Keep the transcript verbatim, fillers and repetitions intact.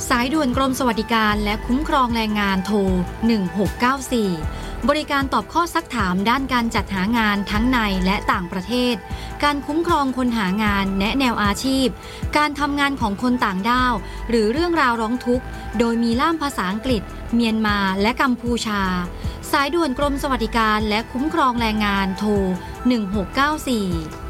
สายด่วนกรมสวัสดิการและคุ้มครองแรงงานโทรหนึ่งหกเก้าสี่บริการตอบข้อซักถามด้านการจัดหางานทั้งในและต่างประเทศการคุ้มครองคนหางานแนะแนวอาชีพการทำงานของคนต่างด้าวหรือเรื่องราวร้องทุกข์โดยมีล่ามภาษาอังกฤษเมียนมาและกัมพูชาสายด่วนกรมสวัสดิการและคุ้มครองแรงงานโทรหนึ่งหกเก้าสี่